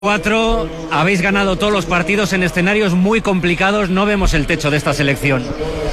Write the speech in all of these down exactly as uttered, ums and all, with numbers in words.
Cuatro, habéis ganado todos los partidos en escenarios muy complicados, no vemos el techo de esta selección.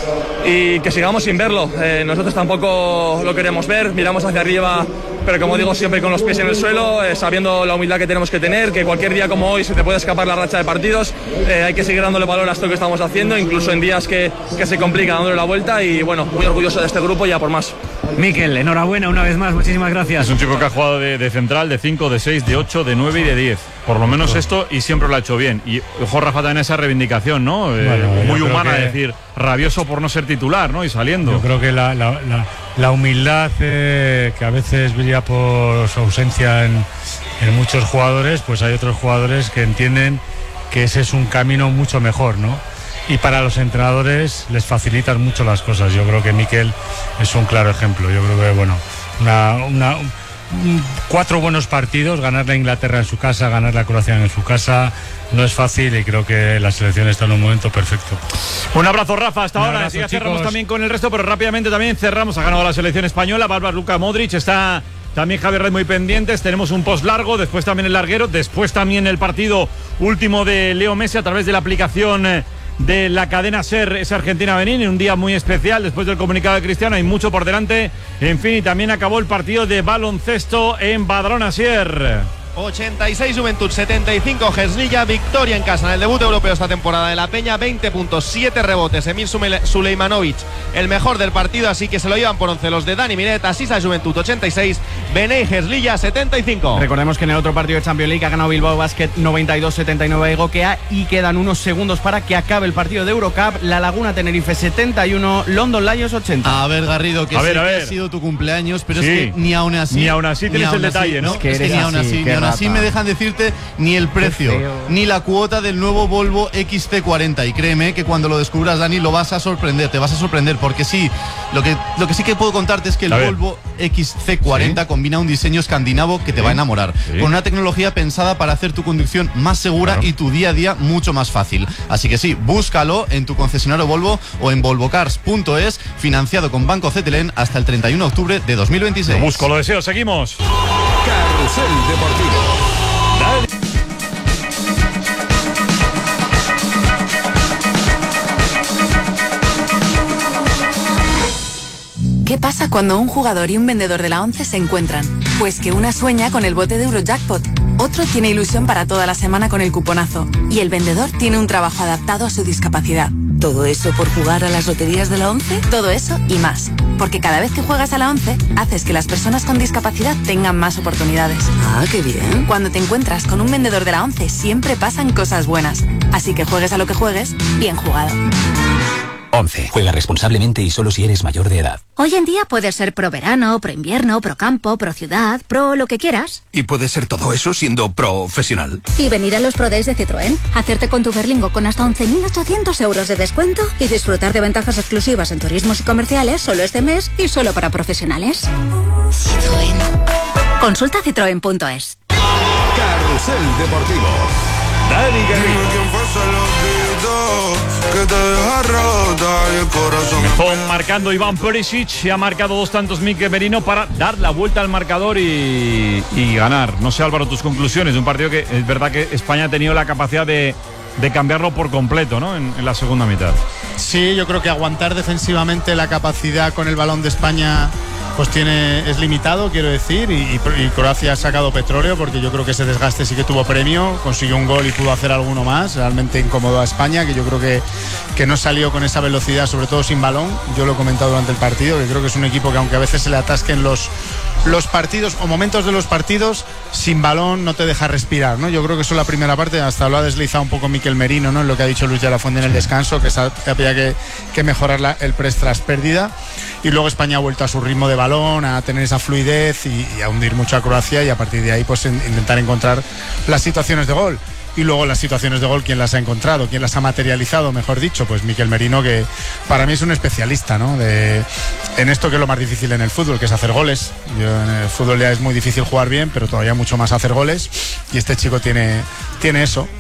Y que sigamos sin verlo, eh, nosotros tampoco lo queremos ver, miramos hacia arriba, pero como digo siempre con los pies en el suelo, eh, sabiendo la humildad que tenemos que tener, que cualquier día como hoy se te puede escapar la racha de partidos, eh, hay que seguir dándole valor a esto que estamos haciendo, incluso en días que, que se complica dándole la vuelta y bueno, muy orgulloso de este grupo y ya por más. Mikel, enhorabuena una vez más, muchísimas gracias. Es un chico que ha jugado de, de central, de cinco, de seis, de ocho, de nueve y de diez. Por lo menos esto, y siempre lo ha hecho bien. Y ojo, Rafa, también esa reivindicación, ¿no? Eh, bueno, muy humana, que, es decir, rabioso por no ser titular, ¿no? Y saliendo. Yo creo que la, la, la, la humildad eh, que a veces brilla por su ausencia en, en muchos jugadores, pues hay otros jugadores que entienden que ese es un camino mucho mejor, ¿no? Y para los entrenadores les facilitan mucho las cosas. Yo creo que Mikel es un claro ejemplo. Yo creo que, bueno, una, una, un, cuatro buenos partidos, ganar la Inglaterra en su casa, ganar la Croacia en su casa, no es fácil y creo que la selección está en un momento perfecto. Un abrazo, Rafa, hasta un ahora. Abrazo, Enseguida cerramos también con el resto, pero rápidamente también cerramos. Ha ganado la selección española, Bárbara, Luka Modric, está también Javier Red muy pendientes. Tenemos un post largo, después también el larguero, después también el partido último de Leo Messi a través de la aplicación de la cadena SER, es Argentina-Benín, en un día muy especial después del comunicado de Cristiano, hay mucho por delante. En fin, y también acabó el partido de baloncesto en Badalona, Asier. ochenta y seis Juventud, setenta y cinco Herzliya, victoria en casa en el debut europeo esta temporada de la Peña, veinte puntos, siete rebotes, Emir Suleimanovic, el mejor del partido, así que se lo llevan por once los de Dani Miret, Asisa Juventud ochenta y seis, Beney Herzliya setenta y cinco. Recordemos que en el otro partido de Champions League ha ganado Bilbao Basket noventa y dos setenta y nueve a Egoquea y quedan unos segundos para que acabe el partido de Eurocup. La Laguna Tenerife setenta y uno, London Lions ochenta. A ver, Garrido, que a sé ver, a que ver. ha sido tu cumpleaños, pero Sí. es que ni aún así Ni aún así tienes el detalle, ¿no? Es que, es que ni aún así, ni aún así me dejan decirte ni el precio, ni la cuota del nuevo Volvo X C cuarenta. Y créeme que cuando lo descubras, Dani, lo vas a sorprender, te vas a sorprender, porque sí, lo que, lo que sí que puedo contarte es que el Volvo X C cuarenta ¿Sí? combina un diseño escandinavo que te ¿Sí? va a enamorar, ¿Sí? con una tecnología pensada para hacer tu conducción más segura claro. y tu día a día mucho más fácil. Así que sí, búscalo en tu concesionario Volvo o en volvocars punto es, financiado con Banco Cetelén hasta el treinta y uno de octubre de dos mil veintiséis. Lo busco, lo deseo, seguimos. Carrusel Deportivo. ¿Qué pasa cuando un jugador y un vendedor de la ONCE se encuentran? Pues que una sueña con el bote de Eurojackpot, otro tiene ilusión para toda la semana con el cuponazo y el vendedor tiene un trabajo adaptado a su discapacidad. ¿Todo eso por jugar a las loterías de la ONCE? Todo eso y más. Porque cada vez que juegas a la ONCE, haces que las personas con discapacidad tengan más oportunidades. Ah, qué bien. Cuando te encuentras con un vendedor de la ONCE, siempre pasan cosas buenas. Así que juegues a lo que juegues, bien jugado. once. Juega responsablemente y solo si eres mayor de edad. Hoy en día puedes ser pro verano, pro invierno, pro campo, pro ciudad, pro lo que quieras. Y puedes ser todo eso siendo profesional. Y venir a los Pro Days de Citroën, hacerte con tu Berlingo con hasta once mil ochocientos euros de descuento y disfrutar de ventajas exclusivas en turismos y comerciales solo este mes y solo para profesionales. Citroën. Consulta citroen punto es. Carrusel Deportivo. Dani Garrido. Empezó marcando Iván Perisic y ha marcado dos tantos Mikel Merino para dar la vuelta al marcador y, y ganar. No sé, Álvaro, tus conclusiones de un partido que es verdad que España ha tenido la capacidad de, de cambiarlo por completo, ¿no? En, en la segunda mitad. Sí, yo creo que aguantar defensivamente la capacidad con el balón de España pues tiene, es limitado, quiero decir, y, y, y Croacia ha sacado petróleo porque yo creo que ese desgaste sí que tuvo premio, consiguió un gol y pudo hacer alguno más, realmente incomodó a España, que yo creo que, que no salió con esa velocidad, sobre todo sin balón. Yo lo he comentado durante el partido, que creo que es un equipo que aunque a veces se le atasquen los, los partidos o momentos de los partidos, sin balón no te deja respirar, ¿no? Yo creo que eso es la primera parte, hasta lo ha deslizado un poco Mikel Merino, ¿no? En lo que ha dicho Luis de la Fuente en el descanso, que había que, que mejorar la, el press tras pérdida. Y luego España ha vuelto a su ritmo de balón, a tener esa fluidez y, y a hundir mucho a Croacia, y a partir de ahí pues en, intentar encontrar las situaciones de gol. Y luego las situaciones de gol, ¿quién las ha encontrado? ¿Quién las ha materializado, mejor dicho? Pues Mikel Merino, que para mí es un especialista, ¿no? De, en esto que es lo más difícil en el fútbol, que es hacer goles. Yo, en el fútbol ya es muy difícil jugar bien, pero todavía mucho más hacer goles. Y este chico tiene, tiene eso.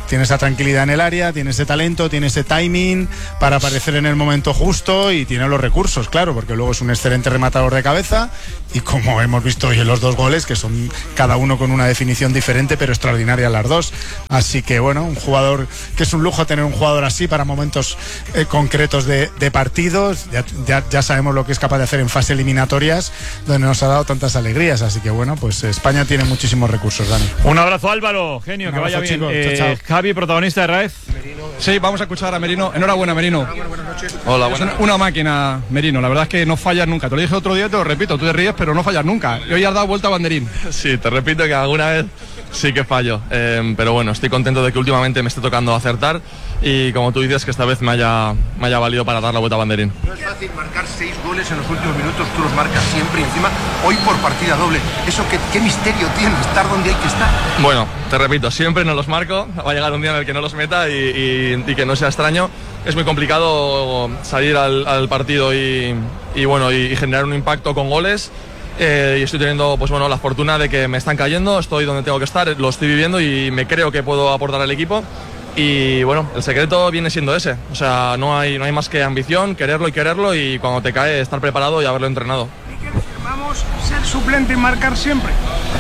tiene esa tranquilidad en el área, tiene ese talento, tiene ese timing para aparecer en el momento justo y tiene los recursos, claro, porque luego es un excelente rematador de cabeza y como hemos visto hoy en los dos goles, que son cada uno con una definición diferente, pero extraordinaria las dos. Así que bueno, un jugador que es un lujo tener un jugador así para momentos eh, concretos de, de partidos. Ya, ya, ya sabemos lo que es capaz de hacer en fase eliminatorias, donde nos ha dado tantas alegrías. Así que bueno, pues España tiene muchísimos recursos, Dani. Un abrazo, Álvaro, genio, Un que vaya abrazo, bien. chicos. Eh, Chao, chao. Javi, protagonista de Raez. Sí, vamos a escuchar a Merino. Enhorabuena, Merino. Hola, Es una, una máquina, Merino. La verdad es que no fallas nunca. Te lo dije otro día, te lo repito. Tú te ríes, pero no fallas nunca. Y hoy has dado vuelta a banderín. Sí, te repito que alguna vez sí que fallo, eh, pero bueno, estoy contento de que últimamente me esté tocando acertar y como tú dices que esta vez me haya, me haya valido para dar la vuelta a banderín. No es fácil marcar seis goles en los últimos minutos, tú los marcas siempre y encima hoy por partida doble. ¿Eso qué, qué misterio tiene, estar donde hay que estar? Bueno, te repito, siempre no los marco, va a llegar un día en el que no los meta y, y, y que no sea extraño. Es muy complicado salir al, al partido y, y, bueno, y, y generar un impacto con goles. Eh, y estoy teniendo pues bueno la fortuna de que me están cayendo, estoy donde tengo que estar, lo estoy viviendo y me creo que puedo aportar al equipo y bueno, el secreto viene siendo ese, o sea, no hay, no hay más que ambición, quererlo y quererlo y cuando te cae estar preparado y haberlo entrenado. Vamos a ser suplente y marcar siempre.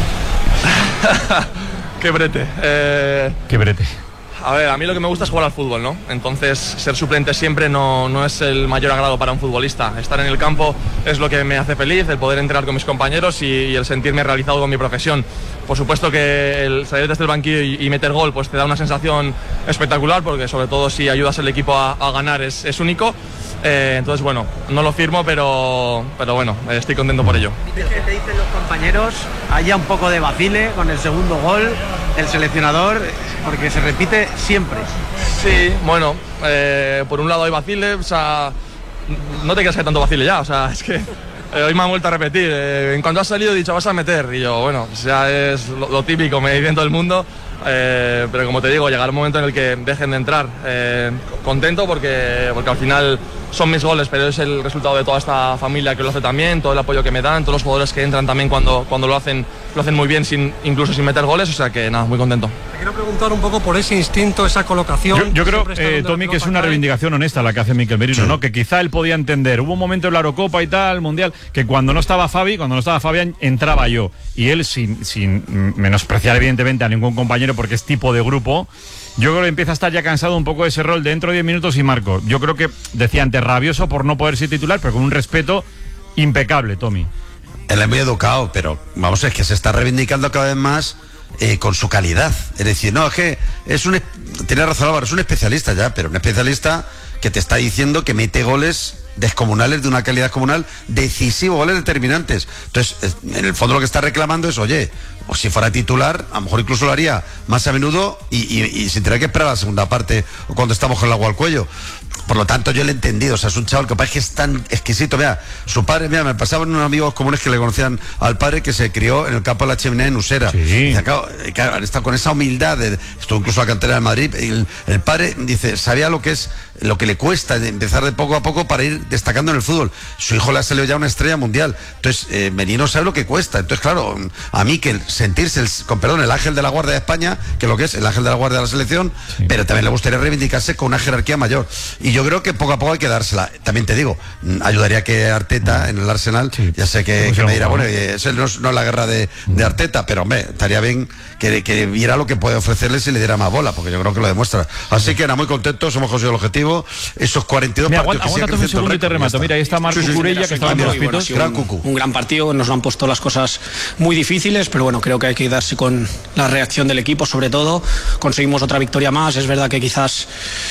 Qué brete. Eh... Qué brete. A ver, a mí lo que me gusta es jugar al fútbol, ¿no? Entonces, ser suplente siempre no, no es el mayor agrado para un futbolista. Estar en el campo es lo que me hace feliz, el poder entrenar con mis compañeros y, y el sentirme realizado con mi profesión. Por supuesto que el salir desde el banquillo y, y meter gol pues te da una sensación espectacular, porque sobre todo si ayudas al equipo a, a ganar es, es único. Eh, entonces, bueno, no lo firmo, pero, pero bueno, estoy contento por ello. ¿Qué te dicen los compañeros? Haya un poco de vacile con el segundo gol, el seleccionador, porque se repite siempre. Sí, bueno, eh, por un lado hay vacile, o sea, no te quieras que hay tanto vacile ya, o sea, es que eh, hoy me han vuelto a repetir, eh, en cuanto has salido he dicho vas a meter, y yo, bueno, o sea, es lo, lo típico, me dicen todo el mundo, eh, pero como te digo, llegará un momento en el que dejen de entrar, eh, contento porque, porque al final son mis goles, pero es el resultado de toda esta familia que lo hace también, todo el apoyo que me dan, todos los jugadores que entran también cuando, cuando lo hacen, lo hacen muy bien, sin, incluso sin meter goles, o sea que nada, muy contento. Te quiero preguntar un poco por ese instinto, esa colocación. Yo, yo creo, eh, Tommy, que es una reivindicación honesta la que hace Mikel Merino, sí. ¿no? Que quizá él podía entender. Hubo un momento en la Eurocopa y tal, Mundial, que cuando no estaba Fabi, cuando no estaba Fabián, entraba yo. Y él, sin, sin menospreciar evidentemente a ningún compañero, porque es tipo de grupo, yo creo que empieza a estar ya cansado un poco de ese rol. Dentro de diez minutos y marco. Yo creo que, decía antes, rabioso por no poder ser titular, pero con un respeto impecable, Tommy. Él es muy educado, pero vamos, es que se está reivindicando cada vez más eh, con su calidad. Es decir, no, es que es un... Tiene razón Álvaro, es un especialista ya, pero un especialista que te está diciendo que mete goles descomunales, de una calidad comunal, decisivo, goles determinantes. Entonces, en el fondo lo que está reclamando es, oye, o si fuera titular, a lo mejor incluso lo haría más a menudo y, y, y sin tener que esperar a la segunda parte o cuando estamos con el agua al cuello. Por lo tanto, yo lo he entendido. O sea, es un chaval que parece que es tan exquisito. Mira, su padre, mira, me pasaban unos amigos comunes que le conocían al padre que se crió en el campo de la Chimenea en Usera. Sí. Y dice, claro, claro, han estado con esa humildad. De, estuvo incluso a la cantera de Madrid. El, el padre, dice, sabía lo que es, lo que le cuesta de empezar de poco a poco para ir destacando en el fútbol. Su hijo le ha salido ya una estrella mundial. Entonces, eh, Merino sabe lo que cuesta. Entonces, claro, a mí que sentirse, el, con perdón, el ángel de la Guardia de España, que es lo que es, el ángel de la Guardia de la selección, sí. Pero también le gustaría reivindicarse con una jerarquía mayor. Y yo creo que poco a poco hay que dársela. También te digo, ayudaría que Arteta en el Arsenal, sí. Ya sé que, que me dirá, bueno, eso no es, no es la guerra de, de Arteta, pero hombre, estaría bien que, que viera lo que puede ofrecerles y le diera más bola, porque yo creo que lo demuestra. Así que era muy contento, hemos conseguido el objetivo. Esos cuarenta y dos Mira, partidos aguanta, que aguanta un segundo y te remato. Mira, ahí está Marco sí, sí, Curella, que estaba en los pitos. Gran Cucu. Un gran partido, nos lo han puesto las cosas muy difíciles, pero bueno, creo que hay que darse con la reacción del equipo, sobre todo. Conseguimos otra victoria más, es verdad que quizás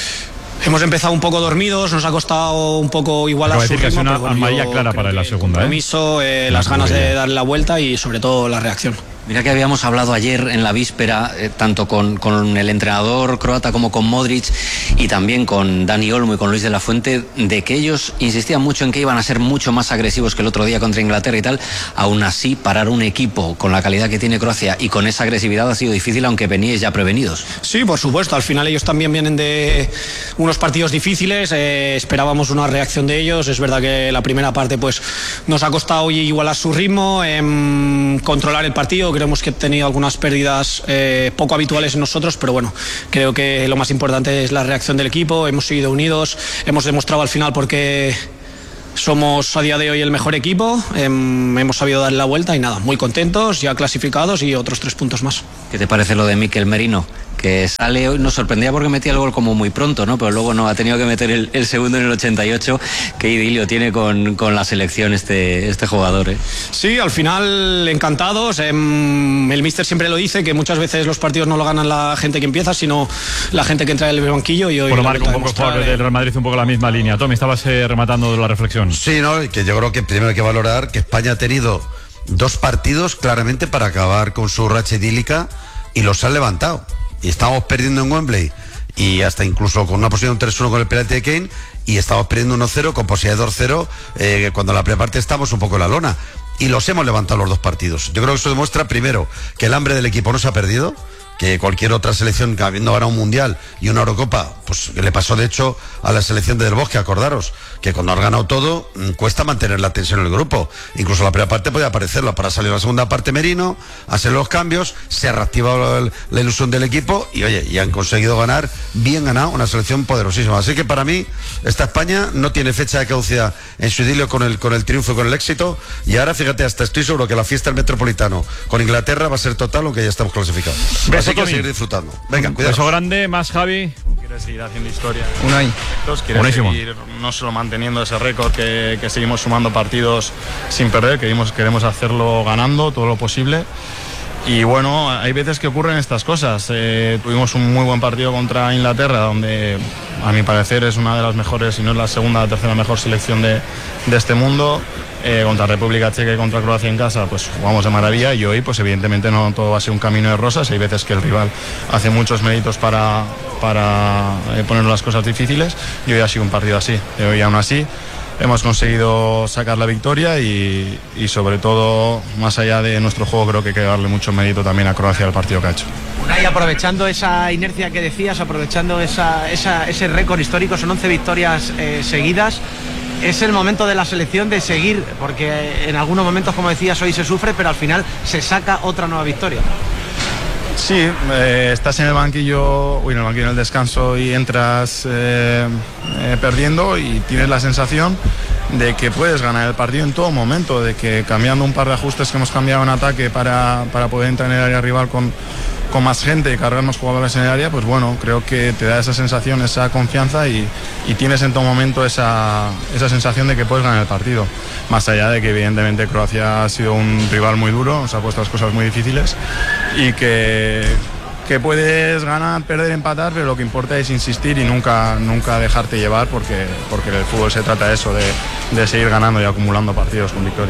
hemos empezado un poco dormidos, nos ha costado un poco igualar su ritmo, una pero bueno, amarilla clara para la segunda, el compromiso, eh, eh, las ganas de darle la vuelta y sobre todo la reacción. Mira que habíamos hablado ayer en la víspera, eh, tanto con, con el entrenador croata como con Modric y también con Dani Olmo y con Luis de la Fuente, de que ellos insistían mucho en que iban a ser mucho más agresivos que el otro día contra Inglaterra y tal. Aún así, parar un equipo con la calidad que tiene Croacia y con esa agresividad ha sido difícil, aunque veníais ya prevenidos. Sí, por supuesto, al final ellos también vienen de unos partidos difíciles, eh, esperábamos una reacción de ellos. Es verdad que la primera parte pues nos ha costado igualar su ritmo, eh, controlar el partido. creemos que he tenido algunas pérdidas eh, poco habituales en nosotros, pero bueno, creo que lo más importante es la reacción del equipo. Hemos seguido unidos, hemos demostrado al final por qué somos a día de hoy el mejor equipo, eh, hemos sabido darle la vuelta y nada, muy contentos, ya clasificados y otros tres puntos más. ¿Qué te parece lo de Mikel Merino? Que sale hoy, nos sorprendía porque metía el gol como muy pronto, ¿no? Pero luego no, ha tenido que meter el, el segundo en el ochenta y ocho. Qué idilio tiene con, con la selección este, este jugador, ¿eh? Sí, al final encantados. Eh, el míster siempre lo dice, que muchas veces los partidos no lo ganan la gente que empieza, sino la gente que entra en el banquillo. Y hoy bueno, Marco, un poco jugador del Real Madrid, un poco la misma línea. Tommy, estabas eh, rematando la reflexión. Sí, no, y que yo creo que primero hay que valorar que España ha tenido dos partidos claramente para acabar con su racha idílica y los han levantado. Y estamos perdiendo en Wembley y hasta incluso con una posición tres uno con el penalti de Kane, y estamos perdiendo uno cero con posibilidad de dos cero eh, cuando en la primera parte estamos un poco en la lona, y los hemos levantado los dos partidos. Yo creo que eso demuestra primero que el hambre del equipo no se ha perdido, que cualquier otra selección que habiendo ganado un mundial y una Eurocopa, pues que le pasó de hecho a la selección de Del Bosque, acordaros que cuando has ganado todo cuesta mantener la tensión en el grupo. Incluso la primera parte podía aparecerlo, para salir la segunda parte Merino, hacer los cambios, se ha reactivado la, la ilusión del equipo y oye, y han conseguido ganar, bien ganado, una selección poderosísima. Así que para mí esta España no tiene fecha de caducidad en su idilio con el, con el triunfo y con el éxito, y ahora fíjate, hasta estoy seguro que la fiesta del Metropolitano con Inglaterra va a ser total, aunque ya estamos clasificados. Así que seguir disfrutando. Venga, cuidado. Beso grande, más Javi. Quiere seguir haciendo historia. Unai. Quiere Buenísimo. seguir no solo manteniendo ese récord, que, que seguimos sumando partidos sin perder, queremos, queremos hacerlo ganando todo lo posible. Y bueno, hay veces que ocurren estas cosas. Eh, tuvimos un muy buen partido contra Inglaterra, donde a mi parecer es una de las mejores, si no es la segunda o tercera mejor selección de, de este mundo. Eh, contra República Checa y contra Croacia en casa, pues jugamos de maravilla, y hoy pues evidentemente no todo va a ser un camino de rosas. Hay veces que el rival hace muchos méritos para, para eh, poner las cosas difíciles, y hoy ha sido un partido así. Y hoy aún así hemos conseguido sacar la victoria y, y sobre todo, más allá de nuestro juego, creo que hay que darle mucho mérito también a Croacia del partido que ha hecho. Unai, aprovechando esa inercia que decías, aprovechando esa, esa, ese récord histórico, son once victorias eh, seguidas. Es el momento de la selección de seguir, porque en algunos momentos, como decías, hoy se sufre, pero al final se saca otra nueva victoria. Sí, eh, estás en el banquillo, uy, en el banquillo en el descanso, y entras eh, eh, perdiendo, y tienes la sensación de que puedes ganar el partido en todo momento, de que cambiando un par de ajustes que hemos cambiado en ataque para, para poder entrar en el área rival con, con más gente y cargar más jugadores en el área, pues bueno, creo que te da esa sensación, esa confianza, y, y tienes en todo momento esa, esa sensación de que puedes ganar el partido. Más allá de que evidentemente Croacia ha sido un rival muy duro, nos ha puesto las cosas muy difíciles, y que, que puedes ganar, perder, empatar, pero lo que importa es insistir y nunca, nunca dejarte llevar, porque, porque el fútbol se trata de eso, de, de seguir ganando y acumulando partidos con victorias.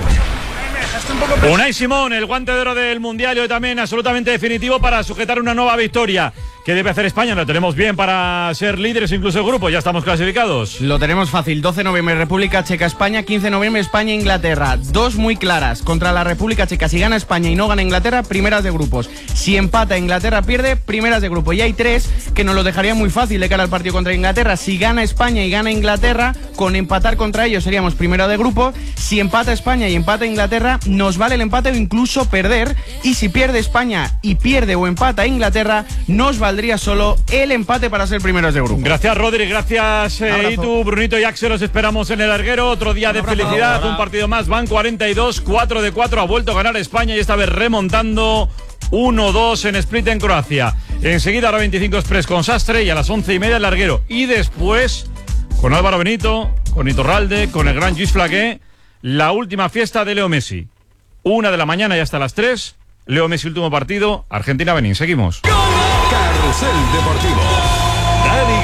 Unai Simón, el guante de oro del Mundial, y hoy también absolutamente definitivo para sujetar una nueva victoria. ¿Qué debe hacer España? ¿Lo tenemos bien para ser líderes incluso el grupo? ¿Ya estamos clasificados? Lo tenemos fácil. doce de noviembre República Checa, España. quince de noviembre España, Inglaterra. Dos muy claras. Contra la República Checa, si gana España y no gana Inglaterra, primeras de grupos. Si empata Inglaterra, pierde, primeras de grupo. Y hay tres que nos lo dejarían muy fácil de cara al partido contra Inglaterra. Si gana España y gana Inglaterra, con empatar contra ellos seríamos primero de grupo. Si empata España y empata Inglaterra, nos vale el empate o incluso perder. Y si pierde España y pierde o empata Inglaterra, nos valdría solo el empate para ser primeros de grupo. Gracias, Rodri, gracias eh, y tú, Brunito y Axel, los esperamos en el larguero. Otro día de felicidad, un partido más. Van cuarenta y dos, cuatro de cuatro, ha vuelto a ganar España, y esta vez remontando uno dos en Split en Croacia. Enseguida hora veinticinco Express con Sastre, y a las once y media el larguero. Y después, con Álvaro Benito, con Iturralde, con el gran Luis Flaqué, la última fiesta de Leo Messi. Una de la mañana y hasta las tres. Leo Messi, último partido, Argentina-Benín. Seguimos. Carrusel Deportivo. Dani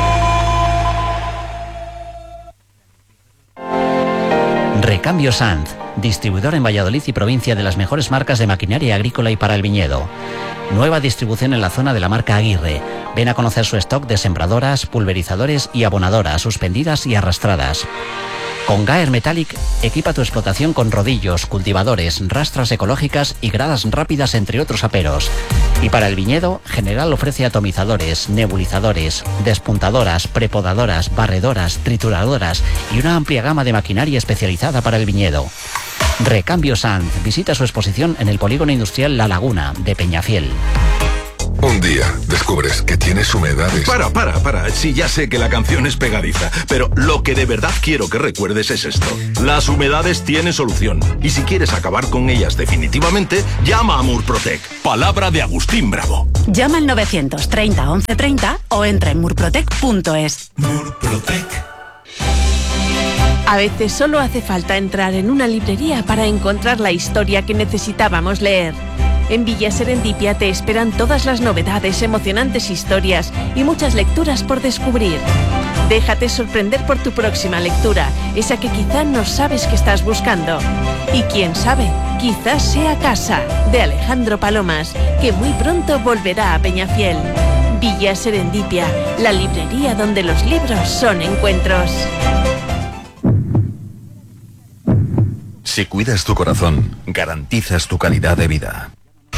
Garrido. Recambio Sanz, distribuidor en Valladolid y provincia de las mejores marcas de maquinaria agrícola y para el viñedo. Nueva distribución en la zona de la marca Aguirre. Ven a conocer su stock de sembradoras, pulverizadores y abonadoras suspendidas y arrastradas. Con Gaer Metallic, equipa tu explotación con rodillos, cultivadores, rastras ecológicas y gradas rápidas, entre otros aperos. Y para el viñedo, General ofrece atomizadores, nebulizadores, despuntadoras, prepodadoras, barredoras, trituradoras y una amplia gama de maquinaria especializada para el viñedo. Recambio Sanz visita su exposición en el Polígono Industrial La Laguna de Peñafiel. Un día descubres que tienes humedades. Para, para, para. Sí, ya sé que la canción es pegadiza, pero lo que de verdad quiero que recuerdes es esto. Las humedades tienen solución. Y si quieres acabar con ellas definitivamente, llama a Murprotec. Palabra de Agustín Bravo. Llama al novecientos treinta once treinta o entra en murprotec punto es. Murprotec. A veces solo hace falta entrar en una librería para encontrar la historia que necesitábamos leer. En Villa Serendipia te esperan todas las novedades, emocionantes historias y muchas lecturas por descubrir. Déjate sorprender por tu próxima lectura, esa que quizá no sabes que estás buscando. Y quién sabe, quizás sea Casa, de Alejandro Palomas, que muy pronto volverá a Peñafiel. Villa Serendipia, la librería donde los libros son encuentros. Si cuidas tu corazón, garantizas tu calidad de vida.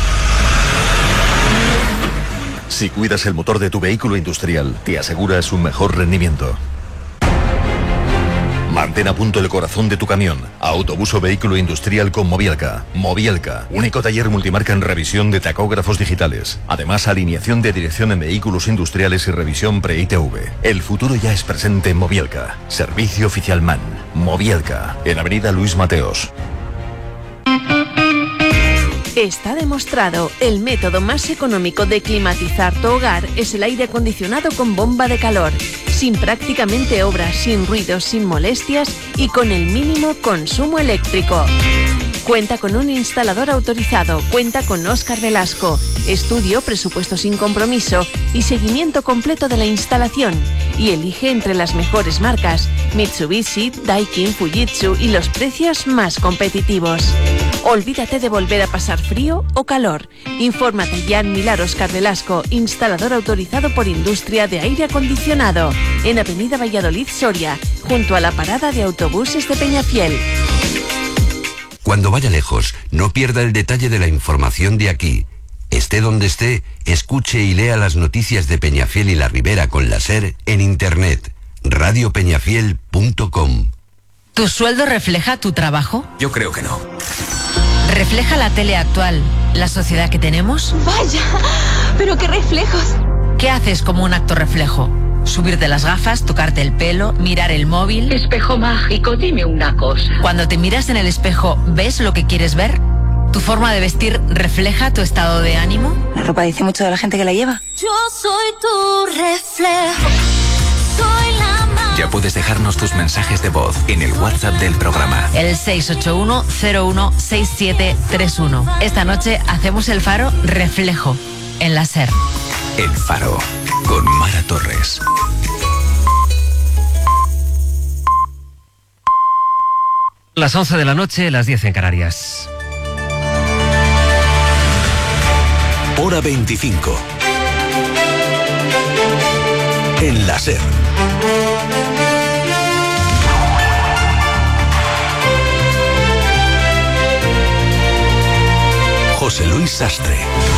Si cuidas el motor de tu vehículo industrial, te aseguras un mejor rendimiento. Mantén a punto el corazón de tu camión. Autobús o vehículo industrial con Mobielka. Mobielka, único taller multimarca en revisión de tacógrafos digitales. Además, alineación de dirección en vehículos industriales y revisión pre-I T V. El futuro ya es presente en Mobielka. Servicio oficial MAN. Mobielka, en Avenida Luis Mateos. Está demostrado, el método más económico de climatizar tu hogar es el aire acondicionado con bomba de calor, sin prácticamente obras, sin ruidos, sin molestias y con el mínimo consumo eléctrico. Cuenta con un instalador autorizado, cuenta con Óscar Velasco, estudio, presupuesto sin compromiso y seguimiento completo de la instalación. Y elige entre las mejores marcas, Mitsubishi, Daikin, Fujitsu y los precios más competitivos. Olvídate de volver a pasar frío o calor. Infórmate ya en Milar Óscar Velasco, instalador autorizado por Industria de Aire Acondicionado, en Avenida Valladolid Soria, junto a la parada de autobuses de Peñafiel. Cuando vaya lejos, no pierda el detalle de la información de aquí. Esté donde esté, escuche y lea las noticias de Peñafiel y la Ribera con la SER en internet. radio peñafiel punto com. ¿Tu sueldo refleja tu trabajo? Yo creo que no. ¿Refleja la tele actual la sociedad que tenemos? Vaya, pero qué reflejos. ¿Qué haces como un acto reflejo? Subirte las gafas, tocarte el pelo, mirar el móvil. Espejo mágico, dime una cosa. Cuando te miras en el espejo, ¿ves lo que quieres ver? ¿Tu forma de vestir refleja tu estado de ánimo? La ropa dice mucho de la gente que la lleva. Yo soy tu reflejo. Soy la más. Ya puedes dejarnos tus mensajes de voz en el WhatsApp del programa. El seis ocho uno cero uno seis siete tres uno. Esta noche hacemos el faro reflejo en la SER. El Faro, con Mara Torres. Las once de la noche, las diez en Canarias. Hora veinticinco. En la SER. José Luis Sastre.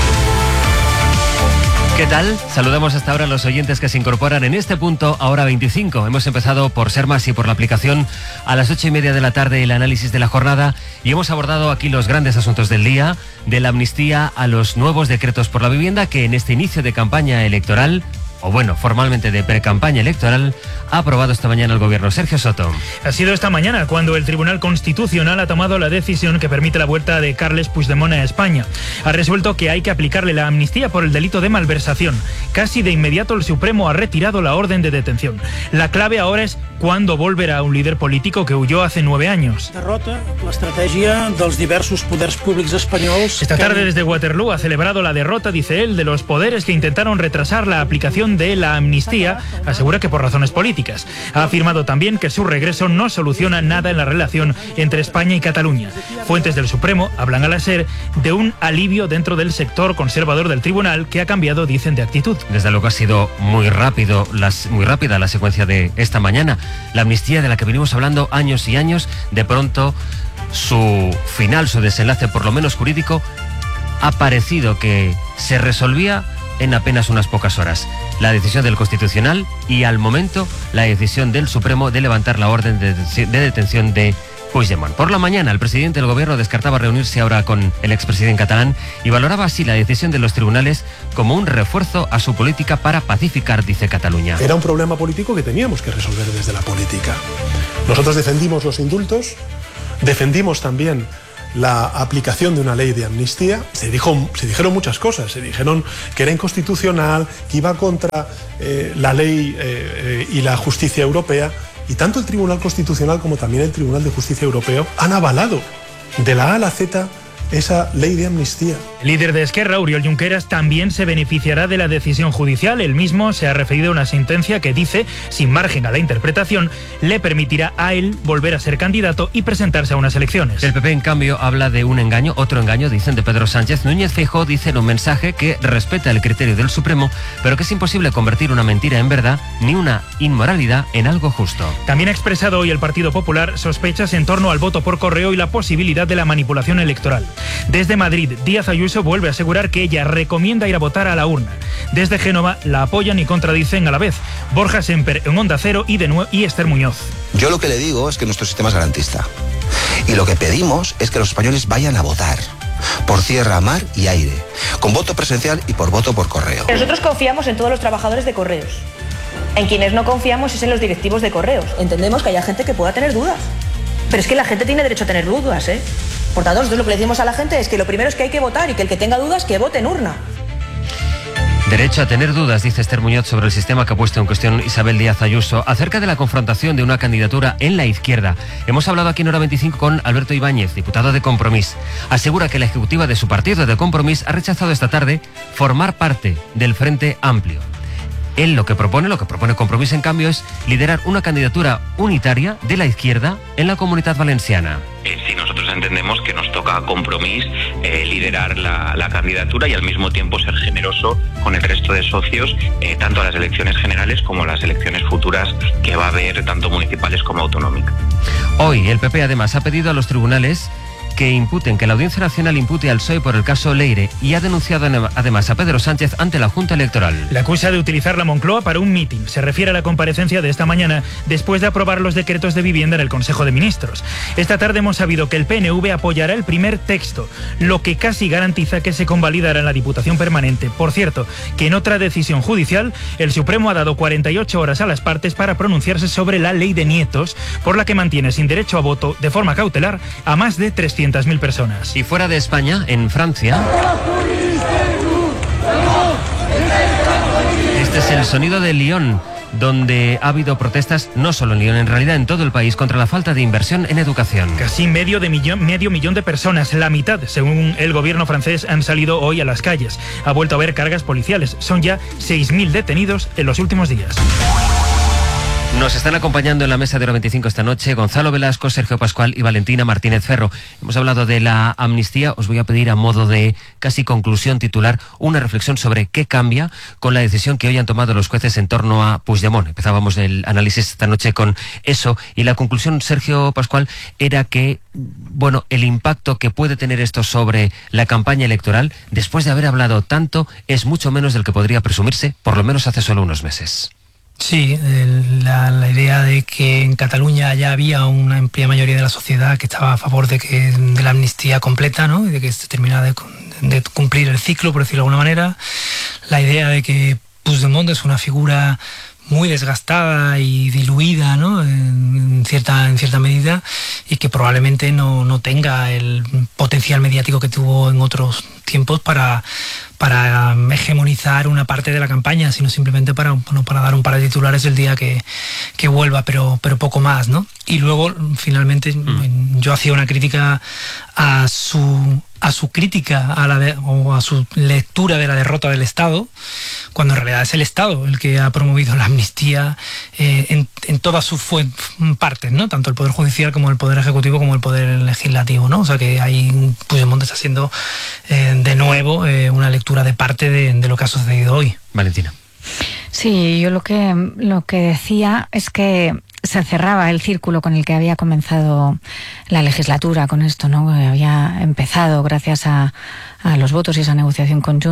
¿Qué tal? Saludamos hasta ahora a los oyentes que se incorporan en este punto a hora veinticinco. Hemos empezado por Ser Más y por la aplicación a las ocho y media de la tarde el análisis de la jornada y hemos abordado aquí los grandes asuntos del día, de la amnistía a los nuevos decretos por la vivienda que en este inicio de campaña electoral, o bueno, formalmente de pre-campaña electoral, ha aprobado esta mañana el gobierno. Sergio Soto. Ha sido esta mañana cuando el Tribunal Constitucional ha tomado la decisión que permite la vuelta de Carles Puigdemont a España. Ha resuelto que hay que aplicarle la amnistía por el delito de malversación. Casi de inmediato el Supremo ha retirado la orden de detención. La clave ahora es cuándo volverá un líder político que huyó hace nueve años. Derrota la estrategia dels diversos poders públics espanyols. Esta tarde desde Waterloo ha celebrado la derrota, dice él, de los poderes que intentaron retrasar la aplicación de la amnistía. Asegura que por razones políticas. Ha afirmado también que su regreso no soluciona nada en la relación entre España y Cataluña. Fuentes del Supremo hablan a la SER de un alivio dentro del sector conservador del tribunal que ha cambiado, dicen, de actitud. Desde luego ha sido muy rápido, las, muy rápida la secuencia de esta mañana. La amnistía de la que venimos hablando años y años, de pronto su final, su desenlace, por lo menos jurídico, ha parecido que se resolvía en apenas unas pocas horas. La decisión del Constitucional y al momento la decisión del Supremo de levantar la orden de detención de Puigdemont. Por la mañana, el presidente del gobierno descartaba reunirse ahora con el expresidente catalán y valoraba así la decisión de los tribunales como un refuerzo a su política para pacificar, dice Cataluña. Era un problema político que teníamos que resolver desde la política. Nosotros defendimos los indultos, defendimos también la aplicación de una ley de amnistía. Se dijo, se dijeron muchas cosas, se dijeron que era inconstitucional, que iba contra eh, la ley eh, eh, y la justicia europea. Y tanto el Tribunal Constitucional como también el Tribunal de Justicia Europeo han avalado de la A a la Z esa ley de amnistía. El líder de Esquerra, Oriol Junqueras, también se beneficiará de la decisión judicial. Él mismo se ha referido a una sentencia que dice, sin margen a la interpretación, le permitirá a él volver a ser candidato y presentarse a unas elecciones. El P P, en cambio, habla de un engaño, otro engaño, dicen, de Pedro Sánchez. Núñez Feijóo dice en un mensaje que respeta el criterio del Supremo, pero que es imposible convertir una mentira en verdad ni una inmoralidad en algo justo. También ha expresado hoy el Partido Popular sospechas en torno al voto por correo y la posibilidad de la manipulación electoral. Desde Madrid, Díaz Ayuso vuelve a asegurar que ella recomienda ir a votar a la urna. Desde Génova la apoyan y contradicen a la vez. Borja Semper en Onda Cero y, de nuevo, y Esther Muñoz. Yo lo que le digo es que nuestro sistema es garantista. Y lo que pedimos es que los españoles vayan a votar. Por tierra, mar y aire. Con voto presencial y por voto por correo. Nosotros confiamos en todos los trabajadores de correos. En quienes no confiamos es en los directivos de correos. Entendemos que haya gente que pueda tener dudas. Pero es que la gente tiene derecho a tener dudas, ¿eh? Por tanto, nosotros lo que le decimos a la gente es que lo primero es que hay que votar y que el que tenga dudas, que vote en urna. Derecho a tener dudas, dice Esther Muñoz, sobre el sistema que ha puesto en cuestión Isabel Díaz Ayuso, acerca de la confrontación de una candidatura en la izquierda. Hemos hablado aquí en Hora veinticinco con Alberto Ibáñez, diputado de Compromís. Asegura que la ejecutiva de su partido de Compromís ha rechazado esta tarde formar parte del Frente Amplio. Él lo que propone, lo que propone Compromís, en cambio, es liderar una candidatura unitaria de la izquierda en la Comunitat Valenciana. Eh, sí, nosotros entendemos que nos toca a Compromís eh, liderar la, la candidatura y al mismo tiempo ser generoso con el resto de socios, eh, tanto a las elecciones generales como a las elecciones futuras que va a haber, tanto municipales como autonómicas. Hoy el P P además ha pedido a los tribunales que imputen, que la Audiencia Nacional impute al P S O E por el caso Leire y ha denunciado además a Pedro Sánchez ante la Junta Electoral. Le acusa de utilizar la Moncloa para un mitin. Se refiere a la comparecencia de esta mañana después de aprobar los decretos de vivienda en el Consejo de Ministros. Esta tarde hemos sabido que el P N V apoyará el primer texto, lo que casi garantiza que se convalidará en la Diputación Permanente. Por cierto, que en otra decisión judicial, el Supremo ha dado cuarenta y ocho horas a las partes para pronunciarse sobre la ley de nietos, por la que mantiene sin derecho a voto de forma cautelar a más de trescientas mil personas. Y fuera de España, en Francia, este es el sonido de Lyon, donde ha habido protestas no solo en Lyon, en realidad en todo el país, contra la falta de inversión en educación. Casi medio, de millón, medio millón de personas, la mitad, según el gobierno francés, han salido hoy a las calles. Ha vuelto a haber cargas policiales. Son ya seis mil detenidos en los últimos días. Nos están acompañando en la mesa de Hora veinticinco esta noche Gonzalo Velasco, Sergio Pascual y Valentina Martínez Ferro. Hemos hablado de la amnistía. Os voy a pedir, a modo de casi conclusión titular, una reflexión sobre qué cambia con la decisión que hoy han tomado los jueces en torno a Puigdemont. Empezábamos el análisis esta noche con eso y la conclusión, Sergio Pascual, era que, bueno, el impacto que puede tener esto sobre la campaña electoral, después de haber hablado tanto, es mucho menos del que podría presumirse, por lo menos hace solo unos meses. Sí, el, la, la idea de que en Cataluña ya había una amplia mayoría de la sociedad que estaba a favor de que de la amnistía completa, ¿no? Y de que se terminara de, de cumplir el ciclo, por decirlo de alguna manera. La idea de que Puigdemont es una figura muy desgastada y diluida, ¿no? en, cierta, en cierta medida, y que probablemente no, no tenga el potencial mediático que tuvo en otros tiempos para, para hegemonizar una parte de la campaña, sino simplemente para, bueno, para dar un par de titulares el día que, que vuelva, pero, pero poco más, ¿no? Y luego, finalmente, mm. yo hacía una crítica a su... a su crítica a la de, o a su lectura de la derrota del Estado, cuando en realidad es el Estado el que ha promovido la amnistía eh, en, en todas sus partes, ¿no? Tanto el Poder Judicial como el Poder Ejecutivo como el Poder Legislativo, ¿no? O sea que ahí Puigdemont está haciendo eh, de nuevo eh, una lectura de parte de, de lo que ha sucedido hoy. Valentina. Sí, yo lo que, lo que decía es que se cerraba el círculo con el que había comenzado la legislatura con esto, ¿no? Que había empezado gracias a, a los votos y esa negociación con Junts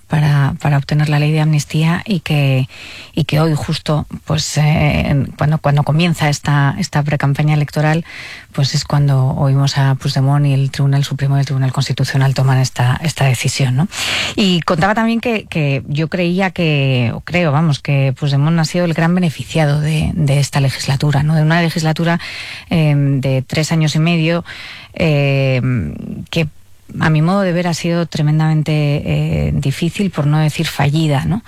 para, para obtener la ley de amnistía y que, y que hoy justo pues eh, cuando, cuando comienza esta, esta precampaña electoral, pues es cuando oímos a Puigdemont y el Tribunal Supremo y el Tribunal Constitucional toman esta, esta decisión, ¿no? Y contaba también que, que yo creía que, o creo, vamos, que Puigdemont ha sido el gran beneficiado de, de esta legislatura, ¿no? De una legislatura eh, de tres años y medio eh, que a mi modo de ver ha sido tremendamente eh, difícil, por no decir fallida, ¿no?